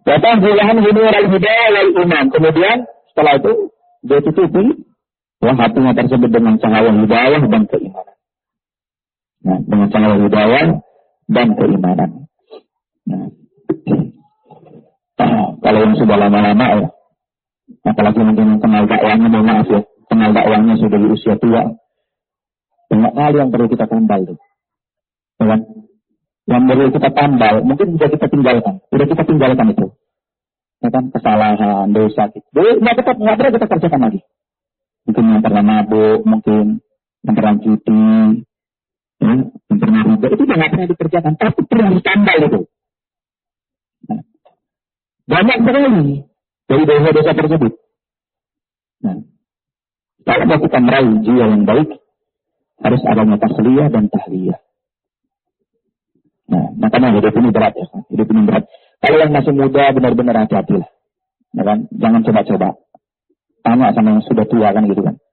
Datang bulan hiduran hidayah wal iman. Kemudian setelah itu dia tutupi hatinya tersebut dengan cahaya hidayah dan keimanan. Nah, dengan cahaya hidayah dan keimanan. Nah, kalau yang sudah lama-lama ya, apalagi mungkin kenal dakwahnya, mohon maaf ya, kenal dakwahnya sudah di usia tua, banyak hal yang perlu kita tambal tuh, ya, yang perlu kita tambal, mungkin sudah kita tinggalkan itu, ya kan, kesalahan, dosa gitu, nggak pernah kita kerjakan lagi, mungkin yang pernah mabuk, mungkin yang pernah cuti, ya, yang pernah riba, itu nggak pernah dikerjakan, tapi perlu ditambal itu. Nah, banyak sekali dari dosa-dosa tersebut. Nah, kalau kita meraih jiwa yang baik, harus adanya tasliyah dan tahliyah. Nah, makanya hidup ini berat ya, hidup ini berat. Kalau yang masih muda benar-benar hati-hati lah, ya kan? Jangan coba-coba. Tanya sama yang sudah tua kan gitu kan.